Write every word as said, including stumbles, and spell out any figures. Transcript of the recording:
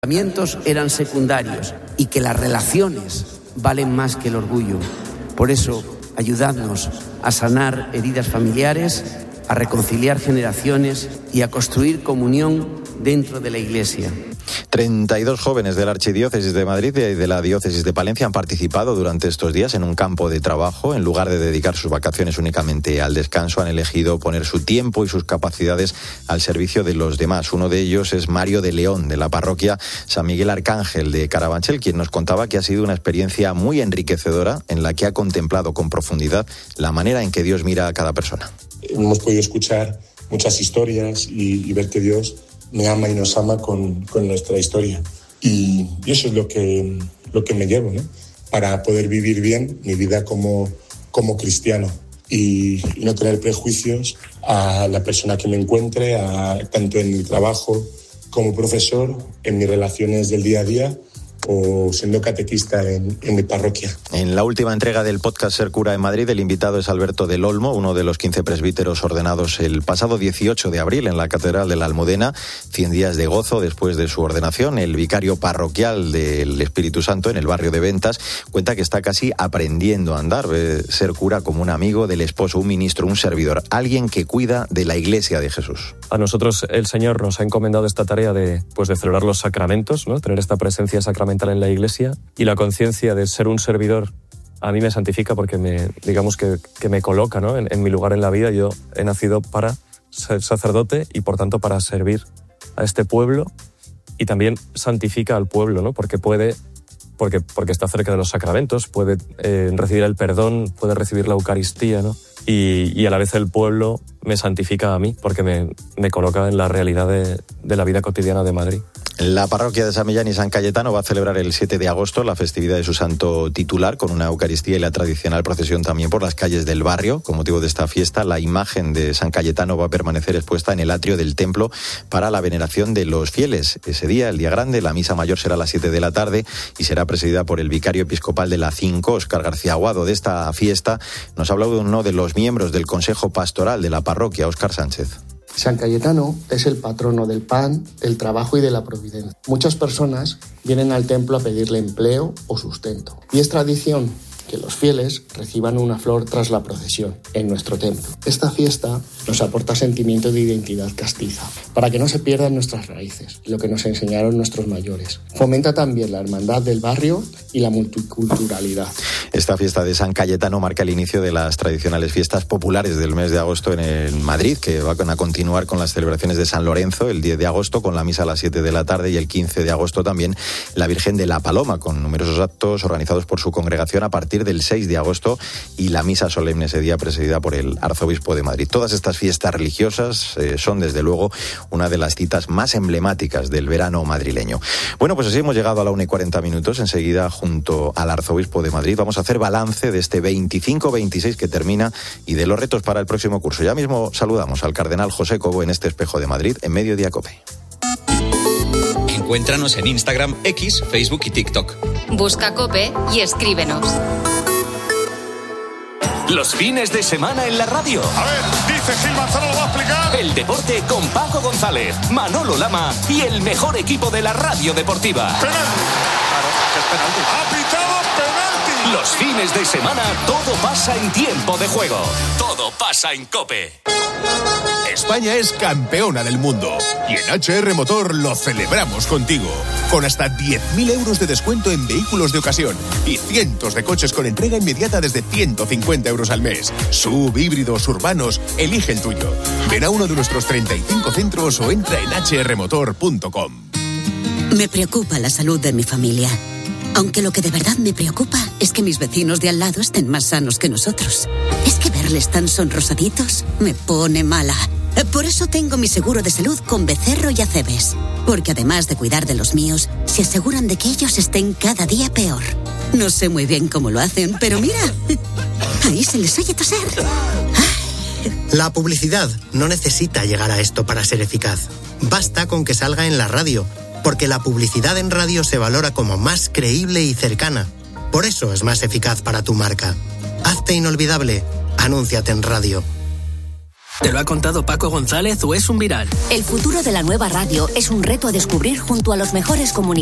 Los eran secundarios y que las relaciones valen más que el orgullo. Por eso, ayudadnos a sanar heridas familiares, a reconciliar generaciones y a construir comunión dentro de la Iglesia. treinta y dos jóvenes de la Archidiócesis de Madrid y de la Diócesis de Palencia han participado durante estos días en un campo de trabajo. En lugar de dedicar sus vacaciones únicamente al descanso, han elegido poner su tiempo y sus capacidades al servicio de los demás. Uno de ellos es Mario de León, de la parroquia San Miguel Arcángel de Carabanchel, quien nos contaba que ha sido una experiencia muy enriquecedora en la que ha contemplado con profundidad la manera en que Dios mira a cada persona. Hemos podido escuchar muchas historias y, y ver que Dios me ama y nos ama con, con nuestra historia. Y, y eso es lo que, lo que me llevo, ¿no? Para poder vivir bien mi vida como, como cristiano y, y no tener prejuicios a la persona que me encuentre, a, tanto en mi trabajo como profesor, en mis relaciones del día a día o siendo catequista en, en mi parroquia. En la última entrega del podcast Ser Cura en Madrid, el invitado es Alberto del Olmo, uno de los quince presbíteros ordenados el pasado dieciocho de abril en la Catedral de la Almudena. Cien días de gozo después de su ordenación. El vicario parroquial del Espíritu Santo en el barrio de Ventas cuenta que está casi aprendiendo a andar, ve ser cura como un amigo del esposo, un ministro, un servidor, alguien que cuida de la Iglesia de Jesús. A nosotros el Señor nos ha encomendado esta tarea de, pues de celebrar los sacramentos, ¿no? Tener esta presencia sacramental en la Iglesia, y la conciencia de ser un servidor a mí me santifica porque me, digamos que, que me coloca, ¿no? en, en mi lugar en la vida. Yo he nacido para ser sacerdote y por tanto para servir a este pueblo, y también santifica al pueblo, ¿no? porque puede porque, porque está cerca de los sacramentos, puede eh, recibir el perdón, puede recibir la Eucaristía, ¿no? y, y a la vez el pueblo me santifica a mí porque me, me coloca en la realidad de, de la vida cotidiana de Madrid. La parroquia de San Millán y San Cayetano va a celebrar el siete de agosto la festividad de su santo titular con una Eucaristía y la tradicional procesión también por las calles del barrio. Con motivo de esta fiesta, la imagen de San Cayetano va a permanecer expuesta en el atrio del templo para la veneración de los fieles. Ese día, el día grande, la misa mayor será a las siete de la tarde y será presidida por el vicario episcopal de la cinco, Óscar García Aguado. De esta fiesta nos ha hablado uno de los miembros del Consejo Pastoral de la parroquia, Óscar Sánchez. San Cayetano es el patrono del pan, del trabajo y de la providencia. Muchas personas vienen al templo a pedirle empleo o sustento. Y es tradición que los fieles reciban una flor tras la procesión en nuestro templo. Esta fiesta nos aporta sentimiento de identidad castiza, para que no se pierdan nuestras raíces, lo que nos enseñaron nuestros mayores. Fomenta también la hermandad del barrio y la multiculturalidad. Esta fiesta de San Cayetano marca el inicio de las tradicionales fiestas populares del mes de agosto en el Madrid, que van a continuar con las celebraciones de San Lorenzo el diez de agosto, con la misa a las siete de la tarde, y el quince de agosto también la Virgen de la Paloma, con numerosos actos organizados por su congregación a partir del seis de agosto, y la misa solemne ese día presidida por el arzobispo de Madrid. Todas estas fiestas religiosas eh, son desde luego una de las citas más emblemáticas del verano madrileño. Bueno, pues así hemos llegado a la una y cuarenta minutos. Enseguida, junto al arzobispo de Madrid, vamos a hacer balance de este veinticinco veintiséis que termina y de los retos para el próximo curso. Ya mismo saludamos al cardenal José Cobo en este Espejo de Madrid en Mediodía COPE. Encuéntranos en Instagram, X, Facebook y TikTok. Busca COPE y escríbenos. Los fines de semana en la radio. A ver, dice Gil Manzano, lo va a explicar. El deporte con Paco González, Manolo Lama y el mejor equipo de la radio deportiva. Penalti. Claro, es penalti. Ha pitado penalti. Los fines de semana todo pasa en tiempo de juego. Todo pasa en COPE. España es campeona del mundo y en H R Motor lo celebramos contigo. Con hasta diez mil euros de descuento en vehículos de ocasión y cientos de coches con entrega inmediata desde ciento cincuenta euros al mes. Sub, híbridos, urbanos, elige el tuyo. Ven a uno de nuestros treinta y cinco centros o entra en hache erre motor punto com. Me preocupa la salud de mi familia. Aunque lo que de verdad me preocupa es que mis vecinos de al lado estén más sanos que nosotros. Es que verles tan sonrosaditos me pone mala. Por eso tengo mi seguro de salud con Becerro y Acebes. Porque además de cuidar de los míos, se aseguran de que ellos estén cada día peor. No sé muy bien cómo lo hacen, pero mira, ahí se les oye toser. La publicidad no necesita llegar a esto para ser eficaz. Basta con que salga en la radio, porque la publicidad en radio se valora como más creíble y cercana. Por eso es más eficaz para tu marca. Hazte inolvidable. Anúnciate en radio. ¿Te lo ha contado Paco González o es un viral? El futuro de la nueva radio es un reto a descubrir junto a los mejores comunicadores